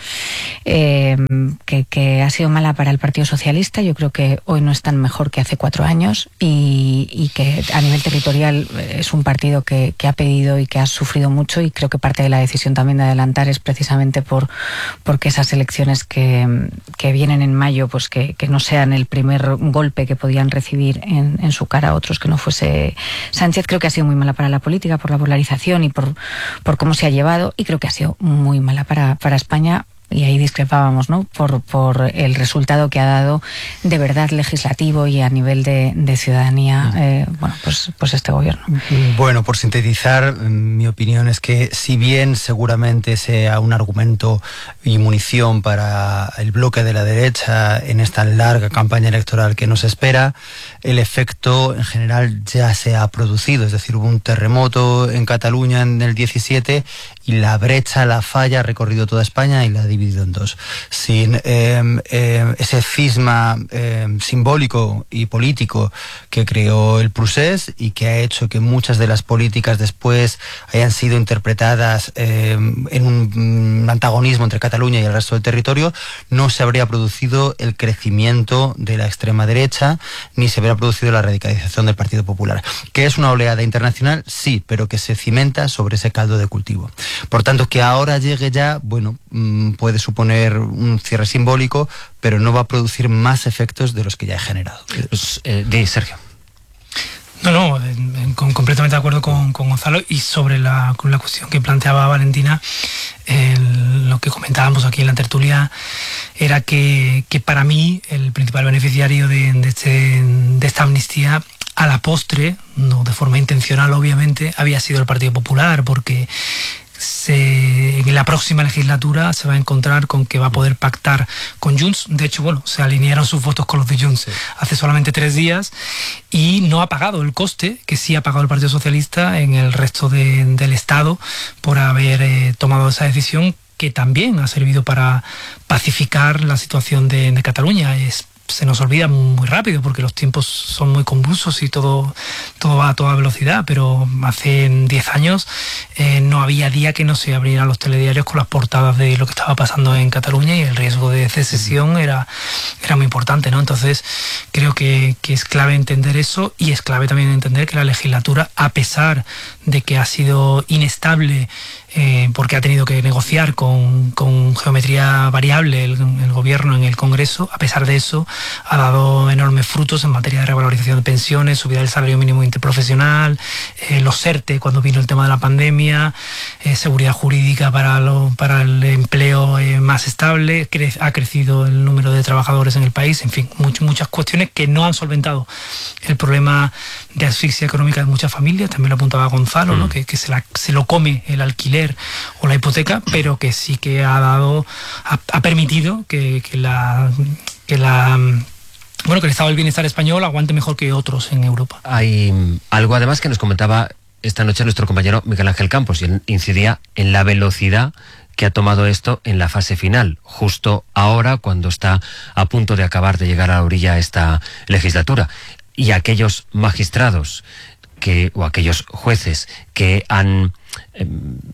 Eh, que, que ha sido mala para el Partido Socialista. Yo creo que hoy no es tan mejor que hace cuatro años y, y que a nivel territorial es un partido que, que ha pedido y que ha sufrido mucho, y creo que parte de la decisión también de adelantar es precisamente por porque esas elecciones que, que vienen en mayo, pues que, que no sean el primer golpe que podían recibir en, en su cara otros que no fuese Sánchez. Creo que ha sido muy mala para la política, por la polarización y por, por cómo se ha llevado, y creo que ha sido muy mala para, para España, y ahí discrepábamos, ¿no? Por, por el resultado que ha dado de verdad legislativo y a nivel de, de ciudadanía, eh, bueno, pues, pues este gobierno. Bueno, por sintetizar, mi opinión es que si bien seguramente sea un argumento y munición para el bloque de la derecha en esta larga campaña electoral que nos espera, el efecto en general ya se ha producido. Es decir, hubo un terremoto en Cataluña en el diecisiete y la brecha, la falla ha recorrido toda España y la ha dividido en dos. Sin eh, eh, ese cisma eh, simbólico y político que creó el procés y que ha hecho que muchas de las políticas después hayan sido interpretadas eh, en un antagonismo entre Cataluña y el resto del territorio, no se habría producido el crecimiento de la extrema derecha, ni se habría producido la radicalización del Partido Popular. ¿Que es una oleada internacional? Sí, pero que se cimenta sobre ese caldo de cultivo. Por tanto, que ahora llegue ya, bueno, mmm, puede suponer un cierre simbólico, pero no va a producir más efectos de los que ya he generado. Pues, eh, de Sergio. No, no, en, en, con, completamente de acuerdo con, con Gonzalo, y sobre la, con la cuestión que planteaba Valentina, el, lo que comentábamos aquí en la tertulia era que, que para mí el principal beneficiario de, de, este, de esta amnistía, a la postre, no de forma intencional obviamente, había sido el Partido Popular, porque Se, en la próxima legislatura se va a encontrar con que va a poder pactar con Junts. De hecho, bueno, se alinearon sus votos con los de Junts sí. hace solamente tres días, y no ha pagado el coste que sí ha pagado el Partido Socialista en el resto de, del Estado por haber eh, tomado esa decisión, que también ha servido para pacificar la situación de, de Cataluña. Es se nos olvida muy rápido porque los tiempos son muy convulsos y todo, todo va a toda velocidad, pero hace diez años eh, no había día que no se abrieran los telediarios con las portadas de lo que estaba pasando en Cataluña, y el riesgo de secesión era, era muy importante, ¿no? Entonces creo que, que es clave entender eso, y es clave también entender que la legislatura, a pesar de que ha sido inestable, Eh, porque ha tenido que negociar con, con geometría variable el, el gobierno en el Congreso, a pesar de eso ha dado enormes frutos en materia de revalorización de pensiones, subida del salario mínimo interprofesional, eh, los ERTE cuando vino el tema de la pandemia, eh, seguridad jurídica para, lo, para el empleo eh, más estable, cre ha crecido el número de trabajadores en el país, en fin, much, muchas cuestiones que no han solventado el problema de asfixia económica de muchas familias. También lo apuntaba Gonzalo, mm. ¿no? que, que se, la, se lo come el alquiler o la hipoteca, pero que sí que ha dado, ha, ha permitido que, que la que la bueno que el estado del bienestar español aguante mejor que otros en Europa. Hay algo además que nos comentaba esta noche nuestro compañero Miguel Ángel Campos, y él incidía en la velocidad que ha tomado esto en la fase final, justo ahora cuando está a punto de acabar de llegar a la orilla esta legislatura. Y aquellos magistrados que o aquellos jueces que han eh,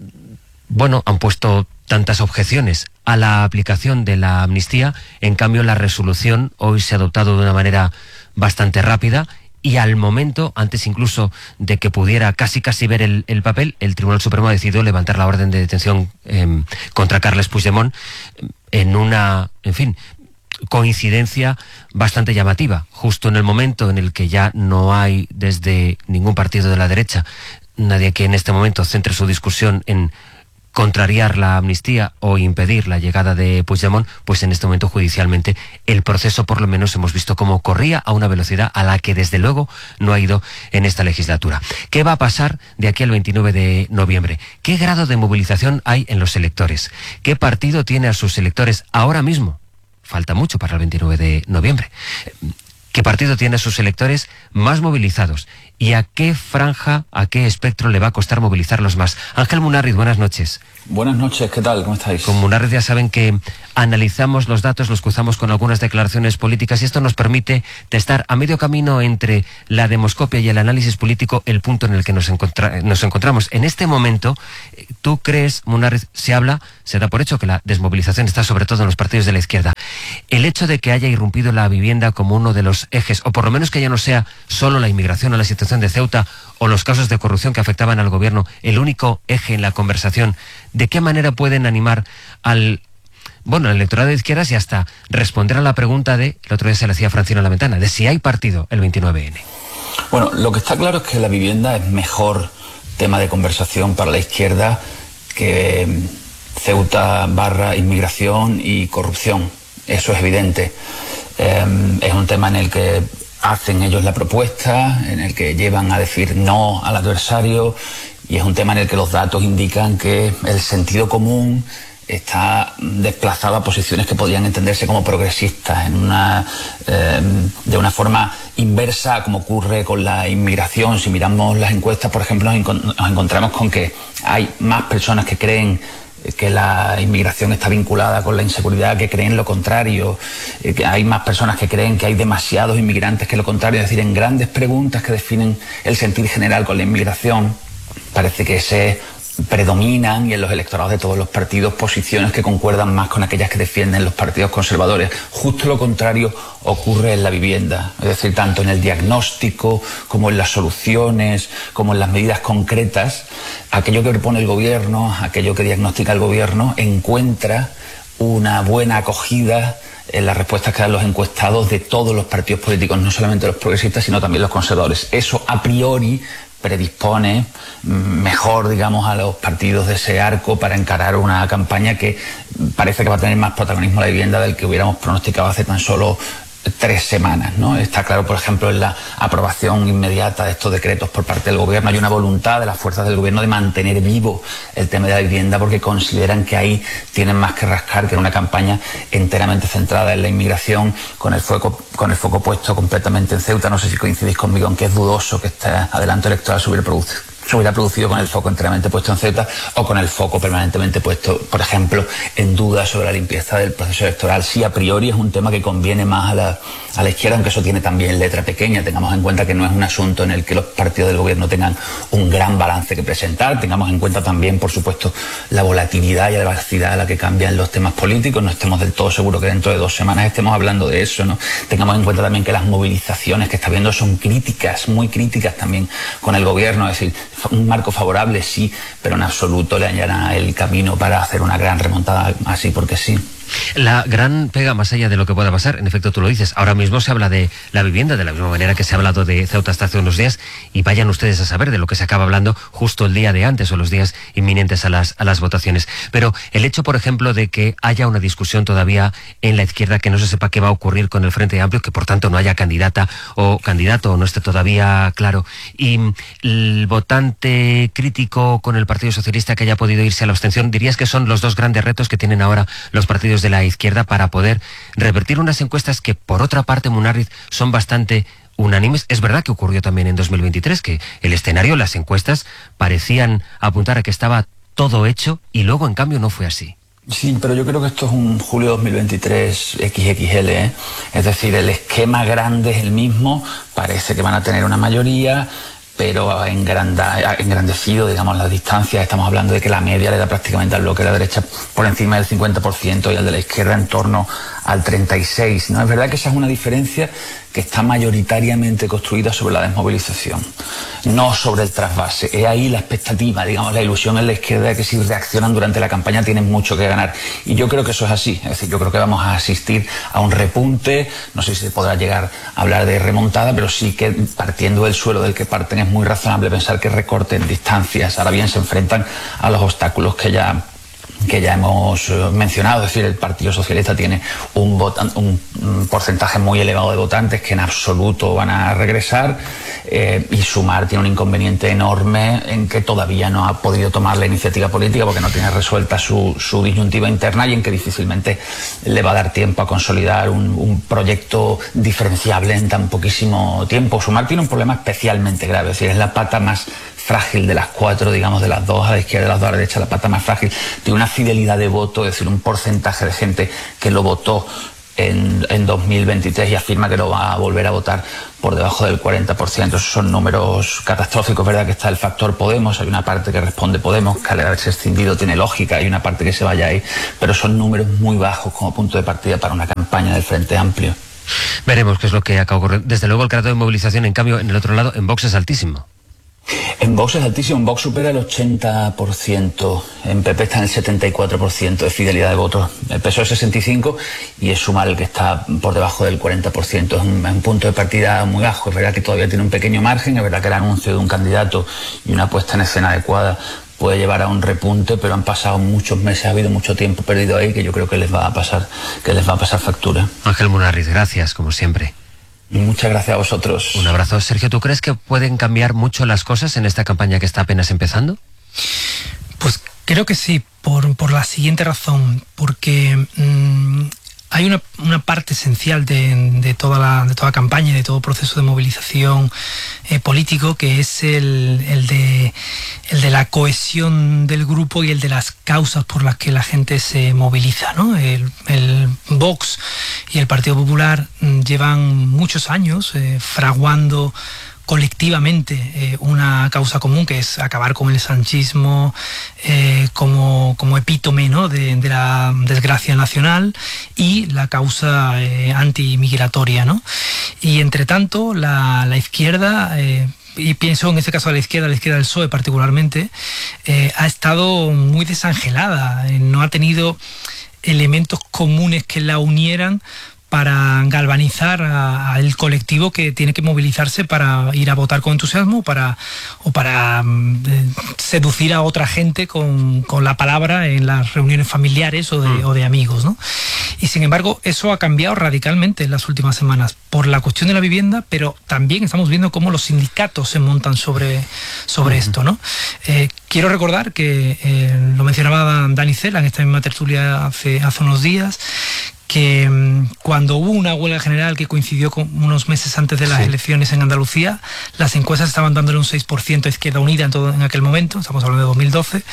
bueno, han puesto tantas objeciones a la aplicación de la amnistía, en cambio la resolución hoy se ha adoptado de una manera bastante rápida, y al momento, antes incluso de que pudiera casi casi ver el, el papel, el Tribunal Supremo ha decidido levantar la orden de detención eh, contra Carles Puigdemont en una, en fin, coincidencia bastante llamativa, justo en el momento en el que ya no hay desde ningún partido de la derecha nadie que en este momento centre su discusión en contrariar la amnistía o impedir la llegada de Puigdemont, pues en este momento judicialmente el proceso por lo menos hemos visto cómo corría a una velocidad a la que desde luego no ha ido en esta legislatura. ¿Qué va a pasar de aquí al veintinueve de noviembre? ¿Qué grado de movilización hay en los electores? ¿Qué partido tiene a sus electores ahora mismo? Falta mucho para el veintinueve de noviembre. ¿Qué partido tiene a sus electores más movilizados? ¿Y a qué franja, a qué espectro le va a costar movilizarlos más? Ángel Munarriz, buenas noches. Buenas noches, ¿qué tal? ¿Cómo estáis? Con Munarriz ya saben que analizamos los datos, los cruzamos con algunas declaraciones políticas y esto nos permite testar a medio camino entre la demoscopia y el análisis político el punto en el que nos, encontra nos encontramos. En este momento, ¿tú crees, Munarriz, se habla, se da por hecho que la desmovilización está sobre todo en los partidos de la izquierda? El hecho de que haya irrumpido la vivienda como uno de los ejes, o por lo menos que ya no sea solo la inmigración o la situación de Ceuta o los casos de corrupción que afectaban al gobierno, el único eje en la conversación, ¿de qué manera pueden animar al bueno, al electorado de izquierdas y hasta responder a la pregunta de, el otro día se le hacía a Francino a la Ventana, de si hay partido el veintinueve ene? Bueno, lo que está claro es que la vivienda es mejor tema de conversación para la izquierda que Ceuta barra inmigración y corrupción. Eso es evidente. Eh, es un tema en el que hacen ellos la propuesta, en el que llevan a decir no al adversario, y es un tema en el que los datos indican que el sentido común está desplazado a posiciones que podrían entenderse como progresistas, en una, eh, de una forma inversa a como ocurre con la inmigración. Si miramos las encuestas, por ejemplo, nos, encont nos encontramos con que hay más personas que creen que la inmigración está vinculada con la inseguridad, que creen lo contrario, eh, que hay más personas que creen que hay demasiados inmigrantes que lo contrario. Es decir, en grandes preguntas que definen el sentir general con la inmigración, parece que se predominan, y en los electorados de todos los partidos, posiciones que concuerdan más con aquellas que defienden los partidos conservadores. Justo lo contrario ocurre en la vivienda, es decir, tanto en el diagnóstico como en las soluciones, como en las medidas concretas, aquello que propone el gobierno, aquello que diagnostica el gobierno, encuentra una buena acogida en las respuestas que dan los encuestados de todos los partidos políticos, no solamente los progresistas, sino también los conservadores. Eso a priori predispone mejor, digamos, a los partidos de ese arco para encarar una campaña que parece que va a tener más protagonismo la vivienda del que hubiéramos pronosticado hace tan solo tres semanas, ¿no? Está claro, por ejemplo, en la aprobación inmediata de estos decretos por parte del gobierno. Hay una voluntad de las fuerzas del gobierno de mantener vivo el tema de la vivienda, porque consideran que ahí tienen más que rascar que en una campaña enteramente centrada en la inmigración, con el foco, con el foco puesto completamente en Ceuta. No sé si coincidís conmigo en que es dudoso que este adelanto electoral se hubiera producido. se hubiera producido con el foco enteramente puesto en Ceuta o con el foco permanentemente puesto, por ejemplo, en dudas sobre la limpieza del proceso electoral. Sí, a priori es un tema que conviene más a la, a la izquierda, aunque eso tiene también letra pequeña. Tengamos en cuenta que no es un asunto en el que los partidos del gobierno tengan un gran balance que presentar. Tengamos en cuenta también, por supuesto, la volatilidad y la velocidad a la que cambian los temas políticos. No estemos del todo seguros que dentro de dos semanas estemos hablando de eso, ¿no? Tengamos en cuenta también que las movilizaciones que está habiendo son críticas, muy críticas también con el gobierno. Es decir, un marco favorable sí, pero en absoluto le allana el camino para hacer una gran remontada así porque sí. La gran pega, más allá de lo que pueda pasar, en efecto tú lo dices, ahora mismo se habla de la vivienda de la misma manera que se ha hablado de Ceuta hasta hace unos días, y vayan ustedes a saber de lo que se acaba hablando justo el día de antes o los días inminentes a las, a las votaciones. Pero el hecho, por ejemplo, de que haya una discusión todavía en la izquierda, que no se sepa qué va a ocurrir con el Frente Amplio, que por tanto no haya candidata o candidato o no esté todavía claro, y el votante crítico con el Partido Socialista que haya podido irse a la abstención, dirías que son los dos grandes retos que tienen ahora los partidos de la izquierda para poder revertir unas encuestas que, por otra parte, Munarriz, son bastante unánimes. Es verdad que ocurrió también en dos mil veintitrés, que el escenario, las encuestas parecían apuntar a que estaba todo hecho y luego, en cambio, no fue así. Sí, pero yo creo que esto es un julio dos mil veintitrés equis equis ele, ¿eh? Es decir, el esquema grande es el mismo, parece que van a tener una mayoría, pero engrandecido, digamos, las distancias. Estamos hablando de que la media le da prácticamente al bloque de la derecha por encima del cincuenta por ciento y al de la izquierda en torno al treinta y seis, ¿no? Es verdad que esa es una diferencia que está mayoritariamente construida sobre la desmovilización, no sobre el trasvase. Es ahí la expectativa, digamos, la ilusión en la izquierda de que si reaccionan durante la campaña tienen mucho que ganar. Y yo creo que eso es así. Es decir, yo creo que vamos a asistir a un repunte, no sé si se podrá llegar a hablar de remontada, pero sí que partiendo del suelo del que parten es muy razonable pensar que recorten distancias. Ahora bien, se enfrentan a los obstáculos que ya que ya hemos mencionado, es decir, el Partido Socialista tiene un, votan, un, un porcentaje muy elevado de votantes que en absoluto van a regresar, eh, y Sumar tiene un inconveniente enorme en que todavía no ha podido tomar la iniciativa política porque no tiene resuelta su, su disyuntiva interna y en que difícilmente le va a dar tiempo a consolidar un, un proyecto diferenciable en tan poquísimo tiempo. Sumar tiene un problema especialmente grave, es decir, es la pata más frágil de las cuatro, digamos, de las dos a la izquierda, de las dos a la derecha, la pata más frágil. Tiene una fidelidad de voto, es decir, un porcentaje de gente que lo votó en, en dos mil veintitrés y afirma que lo va a volver a votar por debajo del cuarenta por ciento. Esos son números catastróficos. Es verdad que está el factor Podemos, hay una parte que responde Podemos, que al haberse extinguido tiene lógica, hay una parte que se vaya ahí, pero son números muy bajos como punto de partida para una campaña del Frente Amplio. Veremos qué es lo que acaba ocurriendo. Desde luego el grado de movilización, en cambio, en el otro lado, en Vox es altísimo. En Vox es altísimo, en Vox supera el ochenta por ciento, en P P está en el setenta y cuatro por ciento de fidelidad de votos, el P S O E es sesenta y cinco por ciento y es Sumar el que está por debajo del cuarenta por ciento, es un, un punto de partida muy bajo. Es verdad que todavía tiene un pequeño margen, es verdad que el anuncio de un candidato y una puesta en escena adecuada puede llevar a un repunte, pero han pasado muchos meses, ha habido mucho tiempo perdido ahí que yo creo que les va a pasar, que les va a pasar factura. Ángel Munarriz, gracias, como siempre. Muchas gracias a vosotros. Un abrazo. Sergio, ¿tú crees que pueden cambiar mucho las cosas en esta campaña que está apenas empezando? Pues creo que sí, por, por la siguiente razón, porque mmm, hay una, una parte esencial de, de, toda la, de toda campaña y de todo proceso de movilización eh, político, que es el, el, de, el de la cohesión del grupo y el de las causas por las que la gente se moviliza, ¿no? El, el Vox y el Partido Popular llevan muchos años eh, fraguando colectivamente eh, una causa común, que es acabar con el sanchismo eh, como, como epítome, ¿no?, de, de la desgracia nacional, y la causa eh, antimigratoria, ¿no? Y entre tanto la, la izquierda, eh, y pienso en este caso a la izquierda, la izquierda del P S O E particularmente, eh, ha estado muy desangelada, eh, no ha tenido elementos comunes que la unieran para galvanizar al colectivo que tiene que movilizarse para ir a votar con entusiasmo, para, o para eh, seducir a otra gente con, con la palabra en las reuniones familiares o de, mm. o de amigos, ¿no? Y sin embargo, eso ha cambiado radicalmente en las últimas semanas por la cuestión de la vivienda, pero también estamos viendo cómo los sindicatos se montan sobre, sobre mm. esto, ¿no? Eh, quiero recordar que, eh, lo mencionaba Dani Cela en esta misma tertulia hace, hace unos días, que um, cuando hubo una huelga general que coincidió con unos meses antes de las sí. elecciones en Andalucía, las encuestas estaban dándole un seis por ciento a Izquierda Unida en, todo, en aquel momento, estamos hablando de dos mil doce,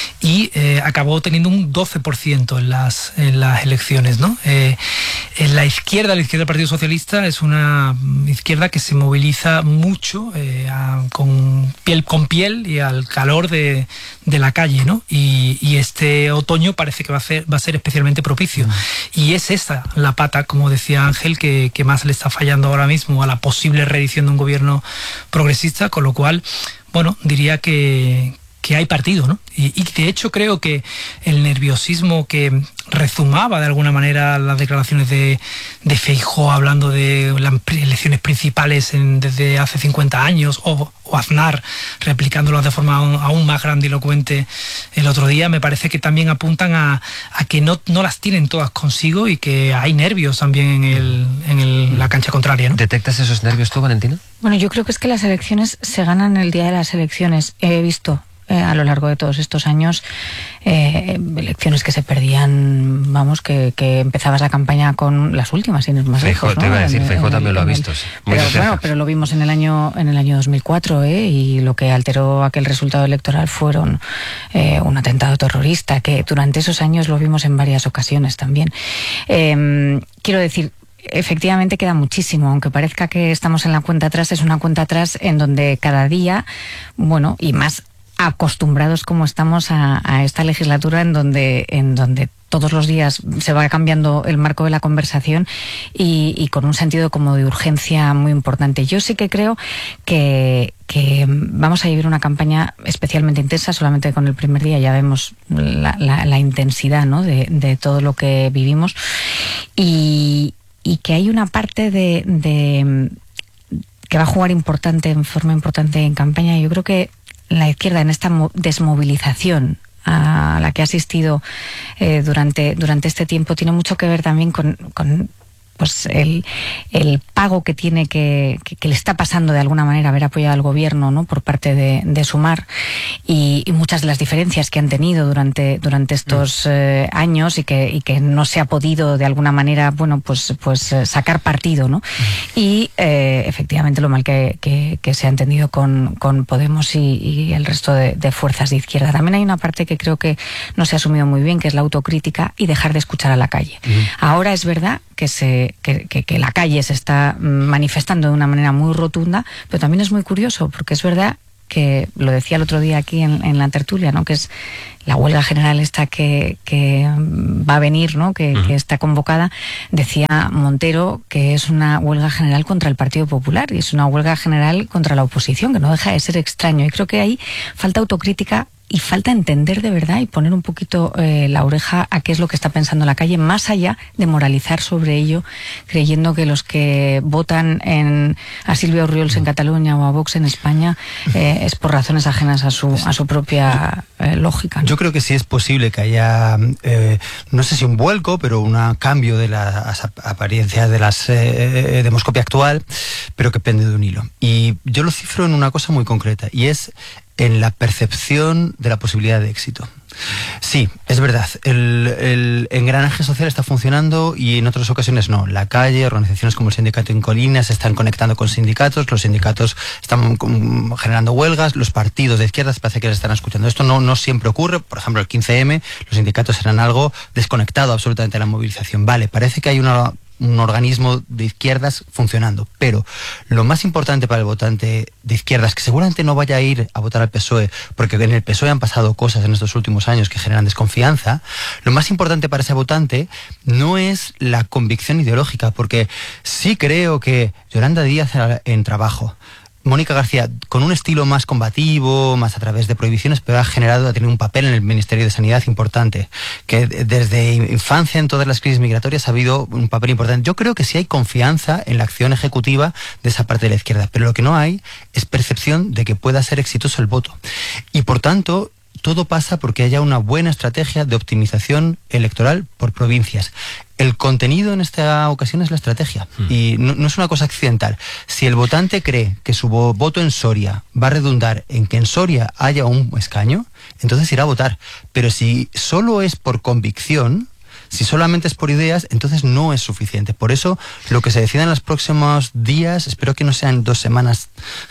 y eh, acabó teniendo un doce por ciento en las, en las elecciones, ¿no? Eh, en la izquierda, la izquierda del Partido Socialista es una izquierda que se moviliza mucho eh, a, con piel con piel y al calor de, de la calle, ¿no? Y, y este otoño parece que va a ser, va a ser especialmente propicio. Mm. Y es esta la pata, como decía Ángel, que, que más le está fallando ahora mismo a la posible reedición de un gobierno progresista, con lo cual, bueno, diría que, que hay partido, ¿no? Y, y de hecho creo que el nerviosismo que rezumaba de alguna manera las declaraciones de, de Feijóo hablando de las elecciones principales en, desde hace cincuenta años, o, o Aznar replicándolas de forma aún, aún más grandilocuente el otro día, me parece que también apuntan a, a que no, no las tienen todas consigo y que hay nervios también en, el, en el, la cancha contraria, ¿no? ¿Detectas esos nervios tú, Valentina? Bueno, yo creo que es que las elecciones se ganan el día de las elecciones. He visto Eh, a lo largo de todos estos años eh, elecciones que se perdían, vamos, que, que empezabas la campaña con las últimas, sin ir más Feijóo, lejos, ¿no? te iba a decir, Feijóo también el, lo ha el, visto. Sí. Pero, bueno, pero lo vimos en el año en el año dos mil cuatro, ¿eh? Y lo que alteró aquel resultado electoral fueron eh, un atentado terrorista, que durante esos años lo vimos en varias ocasiones también. Eh, quiero decir, efectivamente queda muchísimo, aunque parezca que estamos en la cuenta atrás, es una cuenta atrás en donde cada día, bueno, y más acostumbrados como estamos a, a esta legislatura en donde, en donde todos los días se va cambiando el marco de la conversación y, y con un sentido como de urgencia muy importante. Yo sí que creo que, que vamos a vivir una campaña especialmente intensa. Solamente con el primer día ya vemos la, la, la intensidad, ¿no?, de, de todo lo que vivimos, y, y que hay una parte de, de que va a jugar importante, en forma importante en campaña. Yo creo que la izquierda, en esta desmovilización a la que ha asistido eh, durante, durante este tiempo, tiene mucho que ver también con, con pues el, el pago que tiene que, que, que le está pasando de alguna manera haber apoyado al gobierno, ¿no?, por parte de, de Sumar, y, y muchas de las diferencias que han tenido durante, durante estos eh, años y que, y que no se ha podido de alguna manera, bueno, pues, pues sacar partido, ¿no? Y eh, efectivamente lo mal que, que, que se ha entendido con, con Podemos y, y el resto de, de fuerzas de izquierda. También hay una parte que creo que no se ha asumido muy bien, que es la autocrítica y dejar de escuchar a la calle. Uh-huh. Ahora es verdad que se Que, que, que la calle se está manifestando de una manera muy rotunda, pero también es muy curioso, porque es verdad que, lo decía el otro día aquí en, en la tertulia, ¿no?, que es la huelga general esta que, que va a venir, ¿no?, que, uh-huh. que está convocada. Decía Montero que es una huelga general contra el Partido Popular y es una huelga general contra la oposición, que no deja de ser extraño. Y creo que ahí falta autocrítica y falta entender de verdad y poner un poquito eh, la oreja a qué es lo que está pensando la calle, más allá de moralizar sobre ello, creyendo que los que votan en, a Silvia Orriols en Cataluña o a Vox en España eh, es por razones ajenas a su, a su propia eh, lógica, ¿no? Yo creo que sí es posible que haya, eh, no sé si un vuelco, pero un cambio de las apariencias de la eh, demoscopia actual, pero que pende de un hilo. Y yo lo cifro en una cosa muy concreta, y es en la percepción de la posibilidad de éxito. Sí, es verdad, el, el engranaje social está funcionando y en otras ocasiones no. La calle, organizaciones como el Sindicato en Colinas se están conectando con sindicatos, los sindicatos están generando huelgas, los partidos de izquierdas parece que les están escuchando. Esto no, no siempre ocurre. Por ejemplo, el quince eme, los sindicatos eran algo desconectado absolutamente de la movilización. Vale, parece que hay una... un organismo de izquierdas funcionando, pero lo más importante para el votante de izquierdas, que seguramente no vaya a ir a votar al P S O E, porque en el P S O E han pasado cosas en estos últimos años que generan desconfianza, lo más importante para ese votante no es la convicción ideológica, porque sí creo que Yolanda Díaz en Trabajo, Mónica García, con un estilo más combativo, más a través de prohibiciones, pero ha generado, ha tenido un papel en el Ministerio de Sanidad importante, que desde infancia en todas las crisis migratorias ha habido un papel importante. Yo creo que sí hay confianza en la acción ejecutiva de esa parte de la izquierda, pero lo que no hay es percepción de que pueda ser exitoso el voto. Y por tanto, todo pasa porque haya una buena estrategia de optimización electoral por provincias. El contenido en esta ocasión es la estrategia, mm. y no, no es una cosa accidental. Si el votante cree que su voto en Soria va a redundar en que en Soria haya un escaño, entonces irá a votar. Pero si solo es por convicción, si solamente es por ideas, entonces no es suficiente. Por eso, lo que se decida en los próximos días, espero que no sean dos semanas,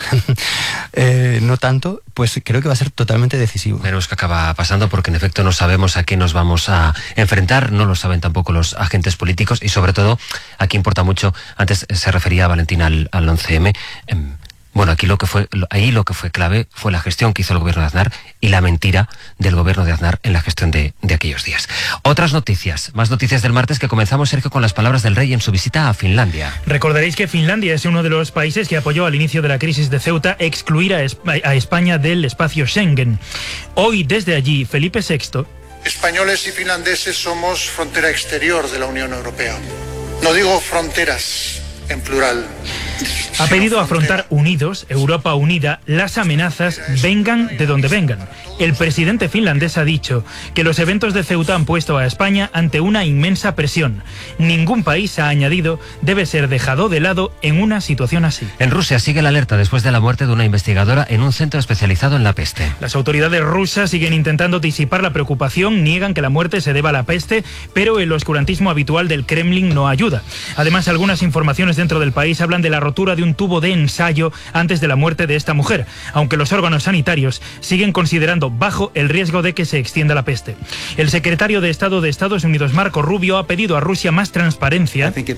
eh, no tanto, pues creo que va a ser totalmente decisivo. Veremos qué acaba pasando, porque en efecto no sabemos a qué nos vamos a enfrentar, no lo saben tampoco los agentes políticos, y sobre todo, aquí importa mucho, antes se refería Valentina al, al once eme, eh, Bueno, aquí lo que fue, ahí lo que fue clave fue la gestión que hizo el gobierno de Aznar y la mentira del gobierno de Aznar en la gestión de, de aquellos días. Otras noticias, más noticias del martes, que comenzamos, Sergio, con las palabras del rey en su visita a Finlandia. Recordaréis que Finlandia es uno de los países que apoyó al inicio de la crisis de Ceuta excluir a, a España del espacio Schengen. Hoy, desde allí, Felipe sexto... Españoles y finlandeses somos frontera exterior de la Unión Europea. No digo fronteras en plural. Ha pedido afrontar unidos, Europa unida, las amenazas vengan de donde vengan. El presidente finlandés ha dicho que los eventos de Ceuta han puesto a España ante una inmensa presión. Ningún país, ha añadido, debe ser dejado de lado en una situación así. En Rusia sigue la alerta después de la muerte de una investigadora en un centro especializado en la peste. Las autoridades rusas siguen intentando disipar la preocupación, niegan que la muerte se deba a la peste, pero el oscurantismo habitual del Kremlin no ayuda. Además, algunas informaciones dentro del país hablan de la rotura de un tubo de ensayo antes de la muerte de esta mujer, aunque los órganos sanitarios siguen considerando bajo el riesgo de que se extienda la peste. El secretario de Estado de Estados Unidos, Marco Rubio, ha pedido a Rusia más transparencia y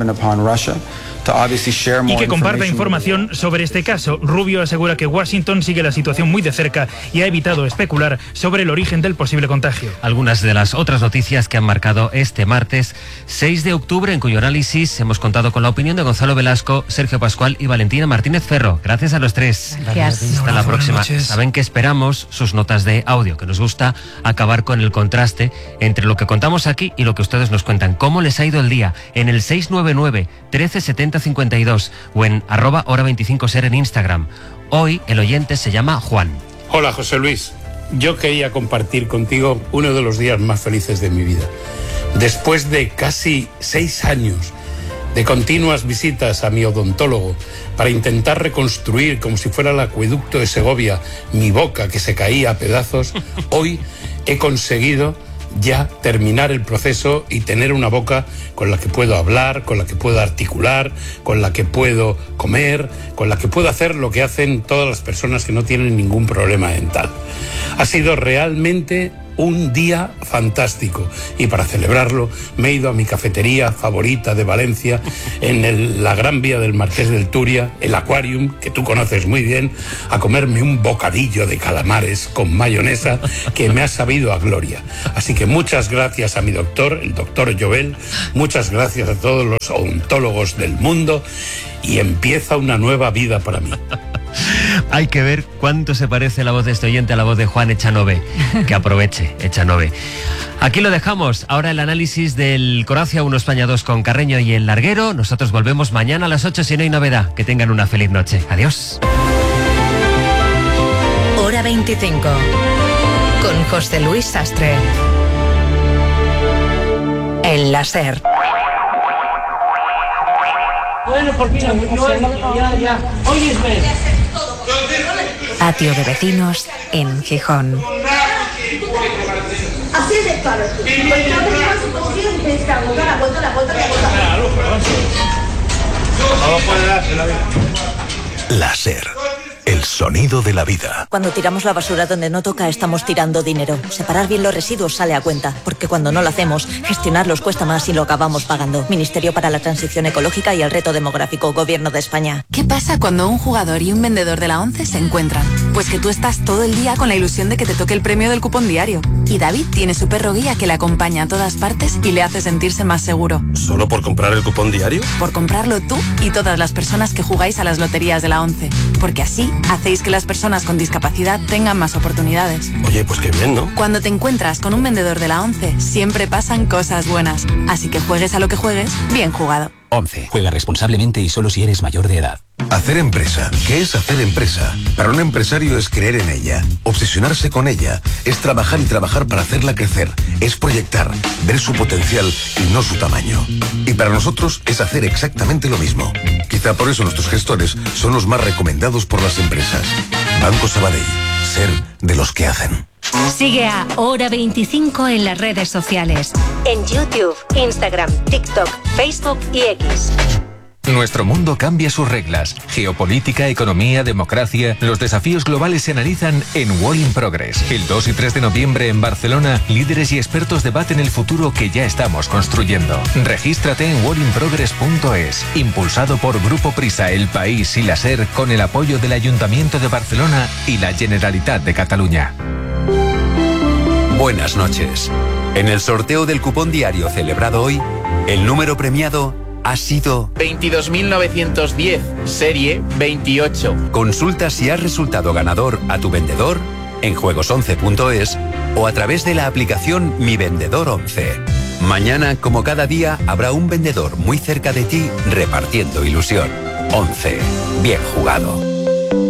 que comparta información sobre este caso. Rubio asegura que Washington sigue la situación muy de cerca y ha evitado especular sobre el origen del posible contagio. Algunas de las otras noticias que han marcado este martes seis de octubre, en cuyo análisis hemos contado con la opinión de Gonzalo Velasco, Sergio Pascual y Valentina Martínez Ferro. Gracias a los tres. Gracias. Hasta la próxima. Saben que esperamos sus notas de audio, que nos gusta acabar con el contraste entre lo que contamos aquí y lo que ustedes nos cuentan. ¿Cómo les ha ido el día? En el seis nueve nueve, trece setenta cincuenta y dos o en arroba hora veinticinco ser en Instagram. Hoy el oyente se llama Juan. Hola, José Luis. Yo quería compartir contigo uno de los días más felices de mi vida. Después de casi seis años de continuas visitas a mi odontólogo para intentar reconstruir, como si fuera el acueducto de Segovia, mi boca que se caía a pedazos, hoy he conseguido ya terminar el proceso y tener una boca con la que puedo hablar, con la que puedo articular, con la que puedo comer, con la que puedo hacer lo que hacen todas las personas que no tienen ningún problema dental. Ha sido realmente un día fantástico y para celebrarlo me he ido a mi cafetería favorita de Valencia, en el, la Gran Vía del Marqués del Turia, el Aquarium, que tú conoces muy bien, a comerme un bocadillo de calamares con mayonesa que me ha sabido a gloria. Así que muchas gracias a mi doctor, el doctor Joel, muchas gracias a todos los odontólogos del mundo y empieza una nueva vida para mí. Hay que ver cuánto se parece la voz de este oyente a la voz de Juan Echanove. Que aproveche, Echanove. Aquí lo dejamos. Ahora el análisis del Croacia uno España dos con Carreño y el Larguero. Nosotros volvemos mañana a las ocho si no hay novedad. Que tengan una feliz noche. Adiós. Hora veinticinco. Con José Luis Sastre. El láser. Bueno, por fin, ya, ya. Óyesme. Patio de vecinos en Gijón. Así es de claro. Láser. El sonido de la vida. Cuando tiramos la basura donde no toca, estamos tirando dinero. Separar bien los residuos sale a cuenta, porque cuando no lo hacemos, gestionarlos cuesta más y lo acabamos pagando. Ministerio para la Transición Ecológica y el Reto Demográfico, Gobierno de España. ¿Qué pasa cuando un jugador y un vendedor de la ONCE se encuentran? Pues que tú estás todo el día con la ilusión de que te toque el premio del cupón diario. Y David tiene su perro guía que le acompaña a todas partes y le hace sentirse más seguro. ¿Solo por comprar el cupón diario? Por comprarlo tú y todas las personas que jugáis a las loterías de la ONCE. Porque así hacéis que las personas con discapacidad tengan más oportunidades. Oye, pues qué bien, ¿no? Cuando te encuentras con un vendedor de la ONCE, siempre pasan cosas buenas. Así que juegues a lo que juegues, bien jugado. ONCE. Juega responsablemente y solo si eres mayor de edad. Hacer empresa. ¿Qué es hacer empresa? Para un empresario es creer en ella, obsesionarse con ella, es trabajar y trabajar para hacerla crecer, es proyectar, ver su potencial y no su tamaño. Y para nosotros es hacer exactamente lo mismo. Quizá por eso nuestros gestores son los más recomendados por las empresas. Banco Sabadell. Ser de los que hacen. Sigue a Hora veinticinco en las redes sociales. En YouTube, Instagram, TikTok, Facebook y X. Nuestro mundo cambia sus reglas. Geopolítica, economía, democracia. Los desafíos globales se analizan en World in Progress. El dos y tres de noviembre en Barcelona, líderes y expertos debaten el futuro que ya estamos construyendo. Regístrate en world in progress punto es. Impulsado por Grupo Prisa, El País y la SER, con el apoyo del Ayuntamiento de Barcelona y la Generalitat de Cataluña. Buenas noches. En el sorteo del cupón diario celebrado hoy, el número premiado ha sido veintidós mil novecientos diez, serie veintiocho. Consulta si has resultado ganador a tu vendedor en juegos once punto es o a través de la aplicación Mi Vendedor once. Mañana, como cada día, habrá un vendedor muy cerca de ti repartiendo ilusión. once. Bien jugado.